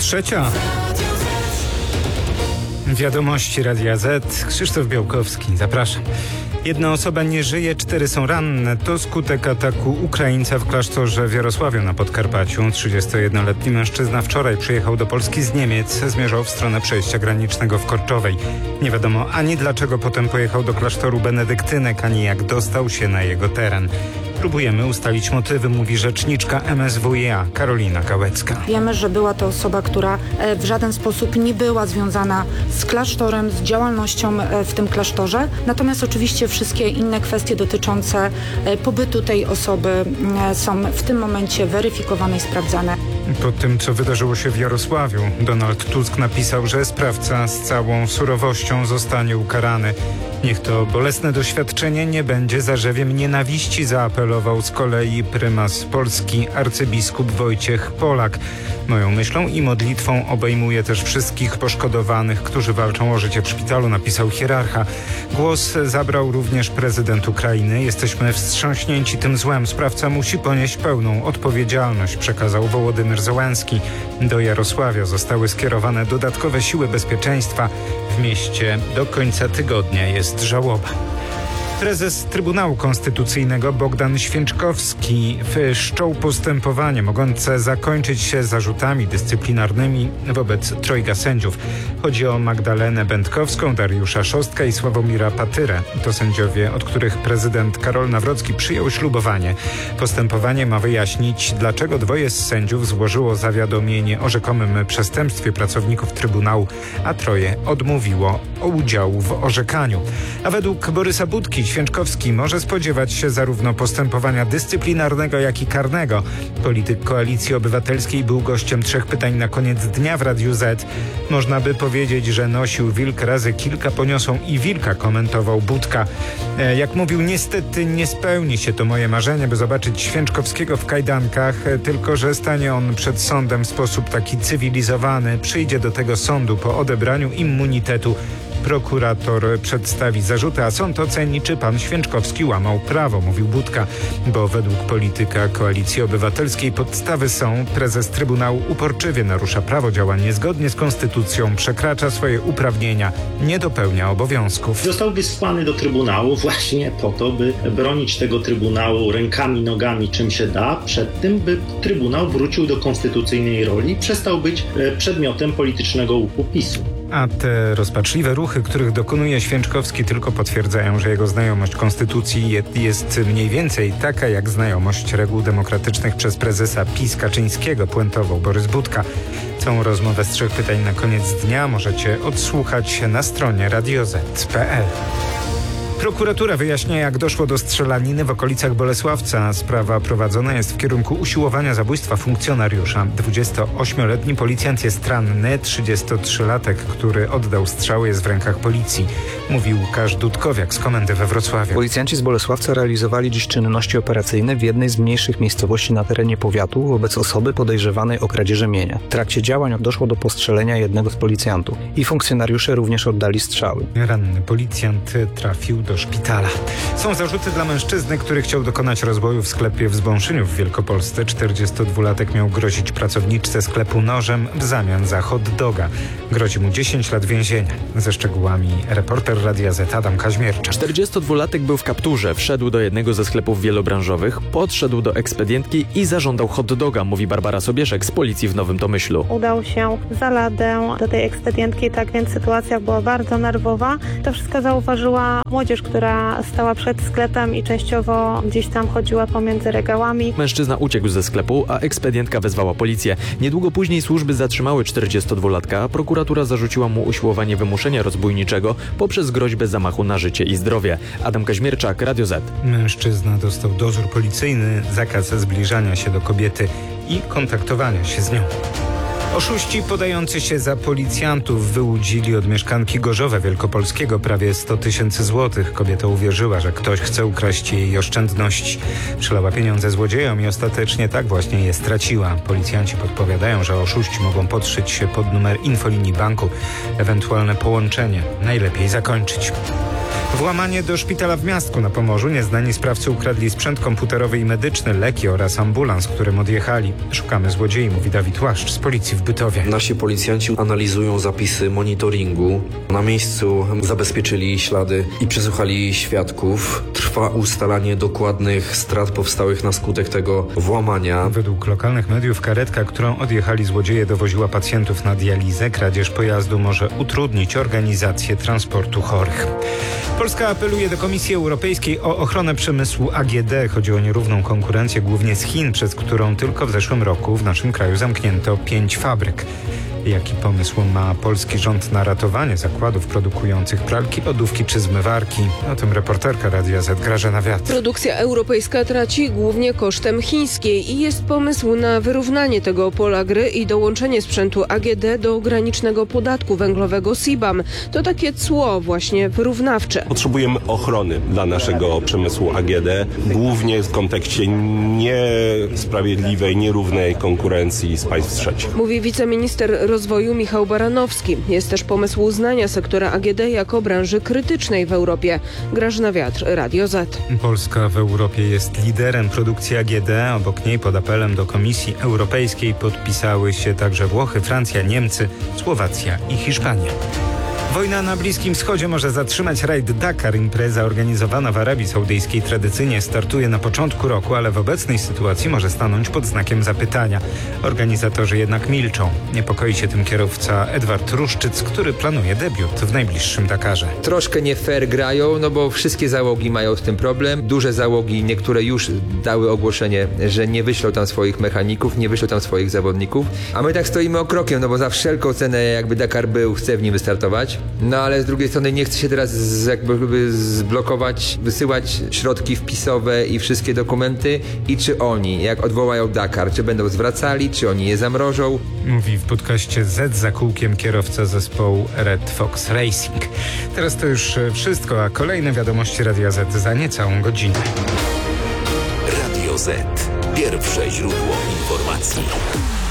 Trzecia. Wiadomości Radia Z. Krzysztof Białkowski. Zapraszam. Jedna osoba nie żyje, 4 są ranne. To skutek ataku Ukraińca w klasztorze w Jarosławiu na Podkarpaciu. 31-letni mężczyzna wczoraj przyjechał do Polski z Niemiec. Zmierzał w stronę przejścia granicznego w Korczowej. Nie wiadomo ani dlaczego potem pojechał do klasztoru benedyktynek, ani jak dostał się na jego teren. Próbujemy ustalić motywy, mówi rzeczniczka MSWiA Karolina Kałecka. Wiemy, że była to osoba, która w żaden sposób nie była związana z klasztorem, z działalnością w tym klasztorze. Natomiast oczywiście wszystkie inne kwestie dotyczące pobytu tej osoby są w tym momencie weryfikowane i sprawdzane. Po tym, co wydarzyło się w Jarosławiu, Donald Tusk napisał, że sprawca z całą surowością zostanie ukarany. Niech to bolesne doświadczenie nie będzie zarzewiem nienawiści, zaapelował z kolei prymas Polski arcybiskup Wojciech Polak. Moją myślą i modlitwą obejmuje też wszystkich poszkodowanych, którzy walczą o życie w szpitalu, napisał hierarcha. Głos zabrał również prezydent Ukrainy. Jesteśmy wstrząśnięci tym złem. Sprawca musi ponieść pełną odpowiedzialność, przekazał Wołodymyr Zełenski. Do Jarosławia zostały skierowane dodatkowe siły bezpieczeństwa. W mieście do końca tygodnia jest żałoba. Prezes Trybunału Konstytucyjnego Bogdan Święczkowski wszczął postępowanie mogące zakończyć się zarzutami dyscyplinarnymi wobec 3 sędziów. Chodzi o Magdalenę Będkowską, Dariusza Szostka i Sławomira Patyrę. To sędziowie, od których prezydent Karol Nawrocki przyjął ślubowanie. Postępowanie ma wyjaśnić, dlaczego 2 z sędziów złożyło zawiadomienie o rzekomym przestępstwie pracowników Trybunału, a 3 odmówiło udziału w orzekaniu. A według Borysa Budki Święczkowski może spodziewać się zarówno postępowania dyscyplinarnego, jak i karnego. Polityk Koalicji Obywatelskiej był gościem 3 pytań na koniec dnia w Radiu Z. Można by powiedzieć, że nosił wilk razy kilka poniosą i wilka, komentował Budka. Jak mówił, niestety nie spełni się to moje marzenie, by zobaczyć Święczkowskiego w kajdankach, tylko że stanie on przed sądem w sposób taki cywilizowany. Przyjdzie do tego sądu po odebraniu immunitetu. Prokurator przedstawi zarzuty, a sąd oceni, czy pan Święczkowski łamał prawo, mówił Budka, bo według polityka Koalicji Obywatelskiej podstawy są: prezes Trybunału uporczywie narusza prawo, działa niezgodnie z konstytucją, przekracza swoje uprawnienia, nie dopełnia obowiązków. Został wysłany do Trybunału właśnie po to, by bronić tego Trybunału rękami, nogami, czym się da, przed tym, by Trybunał wrócił do konstytucyjnej roli i przestał być przedmiotem politycznego łupu PiS-u. A te rozpaczliwe ruchy, których dokonuje Święczkowski, tylko potwierdzają, że jego znajomość konstytucji jest mniej więcej taka jak znajomość reguł demokratycznych przez prezesa PiS Kaczyńskiego, puentował Borys Budka. Całą rozmowę z 3 pytań na koniec dnia możecie odsłuchać na stronie radioz.pl. Prokuratura wyjaśnia, jak doszło do strzelaniny w okolicach Bolesławca. Sprawa prowadzona jest w kierunku usiłowania zabójstwa funkcjonariusza. 28-letni policjant jest ranny, 33-latek, który oddał strzały, jest w rękach policji. Mówił Łukasz Dudkowiak z komendy we Wrocławiu. Policjanci z Bolesławca realizowali dziś czynności operacyjne w jednej z mniejszych miejscowości na terenie powiatu wobec osoby podejrzewanej o kradzież mienia. W trakcie działań doszło do postrzelenia jednego z policjantów i funkcjonariusze również oddali strzały. Ranny policjant trafił do szpitala. Są zarzuty dla mężczyzny, który chciał dokonać rozboju w sklepie w Zbąszyniu w Wielkopolsce. 42-latek miał grozić pracowniczce sklepu nożem w zamian za hot doga. Grozi mu 10 lat więzienia. Ze szczegółami reporter Radia Z Adam Kaźmierczak. 42-latek był w kapturze, wszedł do jednego ze sklepów wielobranżowych, podszedł do ekspedientki i zażądał hot doga, mówi Barbara Sobieszek z policji w Nowym Tomyślu. Udał się za ladę do tej ekspedientki, tak więc sytuacja była bardzo nerwowa. To wszystko zauważyła młodzież, która stała przed sklepem i częściowo gdzieś tam chodziła pomiędzy regałami. Mężczyzna uciekł ze sklepu, a ekspedientka wezwała policję. Niedługo później służby zatrzymały 42-latka, a prokuratura zarzuciła mu usiłowanie wymuszenia rozbójniczego poprzez groźbę zamachu na życie i zdrowie. Adam Kaźmierczak, Radio Z. Mężczyzna dostał dozór policyjny, zakaz zbliżania się do kobiety i kontaktowania się z nią. Oszuści podający się za policjantów wyłudzili od mieszkanki Gorzowa Wielkopolskiego prawie 100 000 złotych. Kobieta uwierzyła, że ktoś chce ukraść jej oszczędności. Przelała pieniądze złodziejom i ostatecznie tak właśnie je straciła. Policjanci podpowiadają, że oszuści mogą podszyć się pod numer infolinii banku. Ewentualne połączenie najlepiej zakończyć. Włamanie do szpitala w Miastku na Pomorzu. Nieznani sprawcy ukradli sprzęt komputerowy i medyczny, leki oraz ambulans, którym odjechali. Szukamy złodziei, mówi Dawid Łaszcz z policji w Bytowie. Nasi policjanci analizują zapisy monitoringu. Na miejscu zabezpieczyli ślady i przesłuchali świadków. Trwa ustalanie dokładnych strat powstałych na skutek tego włamania. Według lokalnych mediów karetka, którą odjechali złodzieje, dowoziła pacjentów na dializę. Kradzież pojazdu może utrudnić organizację transportu chorych. Polska apeluje do Komisji Europejskiej o ochronę przemysłu AGD. Chodzi o nierówną konkurencję głównie z Chin, przez którą tylko w zeszłym roku w naszym kraju zamknięto 5 fabryk. Jaki pomysł ma polski rząd na ratowanie zakładów produkujących pralki, lodówki czy zmywarki? O tym reporterka Radia Z Grażyna Wiatr. Produkcja europejska traci głównie kosztem chińskiej i jest pomysł na wyrównanie tego pola gry i dołączenie sprzętu AGD do granicznego podatku węglowego CBAM. To takie cło właśnie wyrównawcze. Potrzebujemy ochrony dla naszego przemysłu AGD, głównie w kontekście niesprawiedliwej, nierównej konkurencji z państw trzecich. Mówi wiceminister rozwoju Michał Baranowski. Jest też pomysł uznania sektora AGD jako branży krytycznej w Europie. Grażyna Wiatr, Radio Z. Polska w Europie jest liderem produkcji AGD. Obok niej pod apelem do Komisji Europejskiej podpisały się także Włochy, Francja, Niemcy, Słowacja i Hiszpania. Wojna na Bliskim Wschodzie może zatrzymać rajd Dakar. Impreza organizowana w Arabii Saudyjskiej tradycyjnie startuje na początku roku, ale w obecnej sytuacji może stanąć pod znakiem zapytania. Organizatorzy jednak milczą. Niepokoi się tym kierowca Edward Ruszczyc, który planuje debiut w najbliższym Dakarze. Troszkę nie fair grają, no bo wszystkie załogi mają z tym problem. Duże załogi, niektóre już dały ogłoszenie, że nie wyślą tam swoich mechaników, nie wyślą tam swoich zawodników. A my tak stoimy okrokiem, no bo za wszelką cenę jakby Dakar był, chce w nim wystartować. No ale z drugiej strony nie chce się teraz jakby zblokować, wysyłać środki wpisowe i wszystkie dokumenty. I czy oni, jak odwołają Dakar, czy będą zwracali, czy oni je zamrożą? Mówi w podcaście Z za kółkiem kierowca zespołu Red Fox Racing. Teraz to już wszystko, a kolejne wiadomości Radia Z za niecałą godzinę. Radio Z. Pierwsze źródło informacji.